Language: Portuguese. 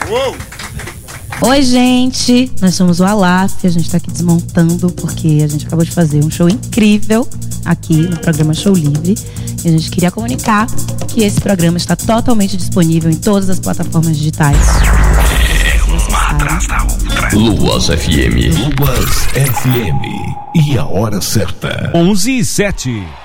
Oi, gente, nós somos o Alaf, a gente tá aqui desmontando porque a gente acabou de fazer um show incrível aqui no programa Show Livre e a gente queria comunicar que esse programa está totalmente disponível em todas as plataformas digitais. Uma atrás da outra. Luas FM. Luas FM. E a hora certa. 11:07.